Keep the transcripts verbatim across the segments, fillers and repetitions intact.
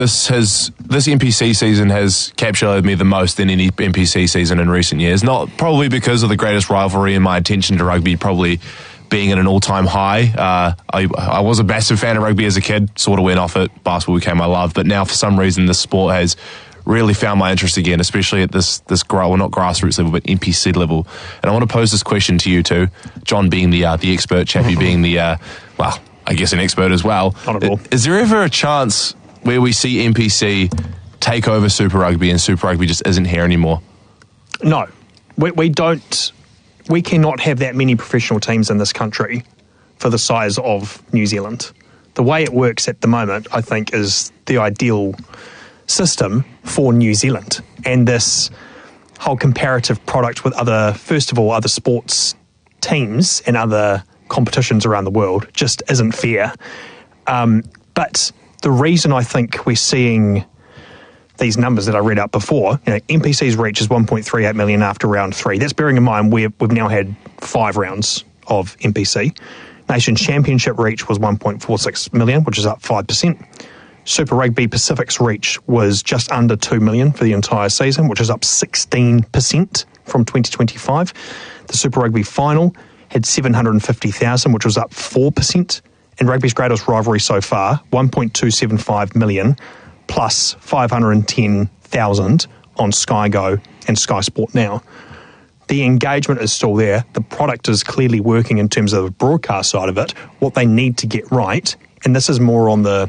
This has this N P C season has captured me the most than any N P C season in recent years. Not probably because of the greatest rivalry and my attention to rugby probably being at an all-time high. Uh, I, I was a massive fan of rugby as a kid, sort of went off it. Basketball became my love, but now for some reason this sport has really found my interest again, especially at this, this well, not grassroots level, but N P C level. And I want to pose this question to you too, John being the uh, the expert, Chappie being the, uh, well, I guess an expert as well. Not at all. Is there ever a chance where we see N P C take over Super Rugby and Super Rugby just isn't here anymore? No, we, we don't. We cannot have that many professional teams in this country for the size of New Zealand. The way it works at the moment, I think, is the ideal system for New Zealand. And this whole comparative product with other, first of all, other sports teams and other competitions around the world just isn't fair. Um, but the reason I think we're seeing these numbers that I read out before, you know, N P C's reach is one point three eight million after round three. That's bearing in mind we've, we've now had five rounds of N P C. Nations Championship reach was one point four six million, which is up five percent. Super Rugby Pacific's reach was just under two million for the entire season, which is up sixteen percent from twenty twenty-five. The Super Rugby final had seven hundred fifty thousand, which was up four percent. And rugby's greatest rivalry so far, one point two seven five million plus five hundred ten thousand on Sky Go and Sky Sport Now. The engagement is still there. The product is clearly working in terms of the broadcast side of it. What they need to get right, and this is more on the,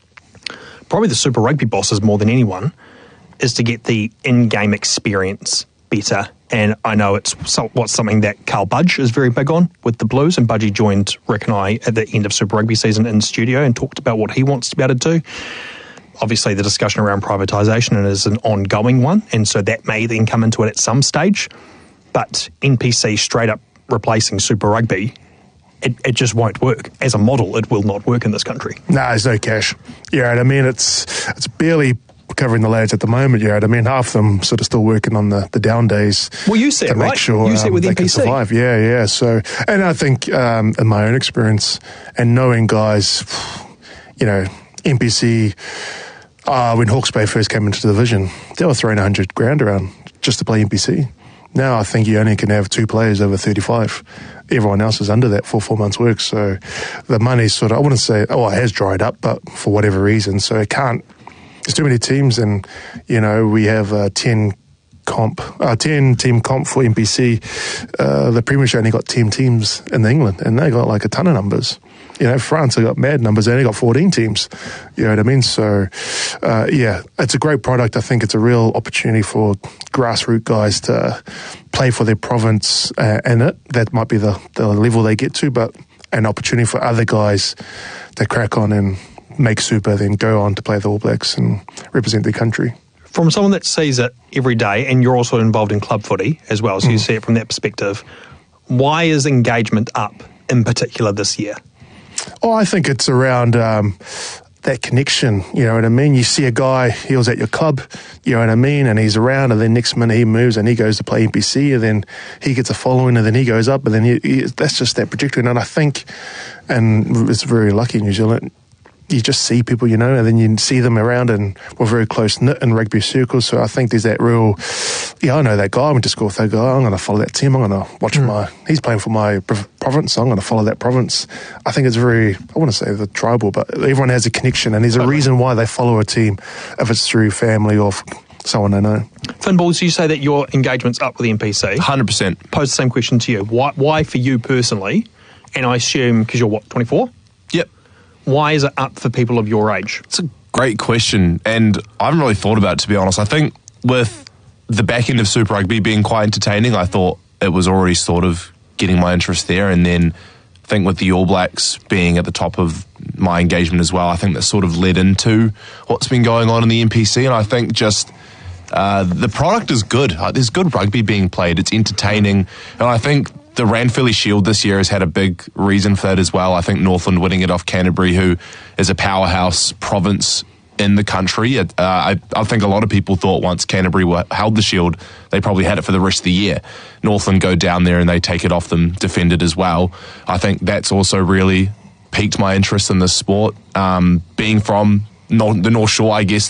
probably the Super Rugby bosses more than anyone, is to get the in-game experience better. And I know it's what's something that Carl Budge is very big on with the Blues, and Budgie joined Rick and I at the end of Super Rugby season in studio and talked about what he wants to be able to do. Obviously, the discussion around privatisation is an ongoing one, and so that may then come into it at some stage. But N P C straight up replacing Super Rugby, it, it just won't work. As a model, it will not work in this country. No, there's no cash. Yeah, I mean, it's it's barely covering the lads at the moment, yeah. I mean, half of them sort of still working on the, the down days. Well, you see it, right? Sure, you see it with um, N P C. Survive. Yeah, yeah. So, and I think um, in my own experience and knowing guys, you know, N P C, uh, when Hawke's Bay first came into the division, they were throwing a hundred grand around just to play N P C. Now I think you only can have two players over thirty-five. Everyone else is under that for four months' work. So the money's sort of, I wouldn't say, oh, it has dried up, but for whatever reason. So it can't, there's too many teams, and, you know, we have uh, ten comp, uh, ten team comp for N P C. Uh, the Premiership only got ten teams in England, and they got like a ton of numbers. You know, France have got mad numbers. They only got fourteen teams. You know what I mean? So, uh, yeah, it's a great product. I think it's a real opportunity for grassroots guys to play for their province uh, in it. That might be the, the level they get to, but an opportunity for other guys to crack on and make super, then go on to play the All Blacks and represent their country. From someone that sees it every day, and you're also involved in club footy as well, so mm. you see it from that perspective, why is engagement up in particular this year? Oh, I think it's around um, that connection, you know what I mean? You see a guy, he was at your club, you know what I mean, and he's around, and then next minute he moves and he goes to play N P C, and then he gets a following, and then he goes up, and then he, he, that's just that trajectory. And I think, and it's very lucky in New Zealand, you just see people, you know, and then you see them around, and we're very close-knit in rugby circles. So I think there's that real, yeah, I know that guy. I went to school with that guy. I'm going to follow that team. I'm going to watch mm. my, he's playing for my province, so I'm going to follow that province. I think it's very, I want to say the tribal, but everyone has a connection, and there's a reason why they follow a team, if it's through family or someone they know. Finn Balls, you say that your engagement's up with the N P C. one hundred percent. Pose the same question to you. Why, why for you personally, and I assume because you're what, twenty-four? Yep. Why is it up for people of your age? It's a great question, and I haven't really thought about it, to be honest. I think with the back end of Super Rugby being quite entertaining, I thought it was already sort of getting my interest there, and then I think with the All Blacks being at the top of my engagement as well, I think that sort of led into what's been going on in the N P C, and I think just uh, the product is good. There's good rugby being played. It's entertaining, and I think the Ranfurly Shield this year has had a big reason for that as well. I think Northland winning it off Canterbury, who is a powerhouse province in the country. Uh, I, I think a lot of people thought once Canterbury were, held the Shield, they probably had it for the rest of the year. Northland go down there and they take it off them, defend it as well. I think that's also really piqued my interest in this sport. Um, being from North, the North Shore, I guess